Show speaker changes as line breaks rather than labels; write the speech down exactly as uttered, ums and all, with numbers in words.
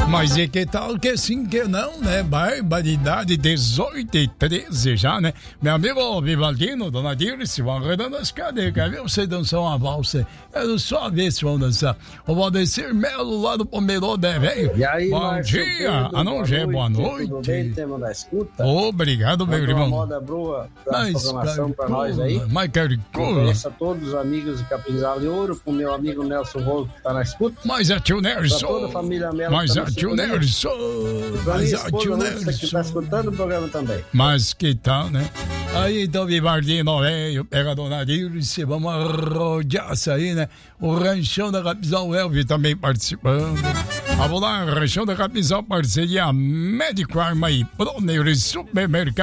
Mas e que tal que sim, que não, né? Barbaridade, dezoito e treze já, né? Meu amigo Vivaldino, dona Dirce, vão arredando as cadeiras. Quer ver você dançar uma valsa? Quero só ver se vão dançar. O Valdecir Melo, lá do Pomerode, velho.
E aí,
bom
Márcio
dia.
Pedro,
Ah, não, já boa noite.
Tudo bem? Tema da escuta.
Obrigado, meu irmão.
Uma moda boa da
Mas,
programação para nós aí.
Mas,
Conheço a todos os amigos de Capinzal de Ouro, com meu amigo Nelson Rolo, que está na escuta.
Mas é tio Nelson.
Para toda a família Melo.
Mas é tio Nelson. Mas é tio Nelson.
Você que está escutando o programa também.
Mas que tal, né? Aí, então, Vivardino, velho, pega a dona Dirce, vamos rodear isso aí, né? O Ranchão da Capinzal, Elvio também participando. Vamos lá, Ranchão da Capinzal, parceria Médico Arma e Proner Supermercado.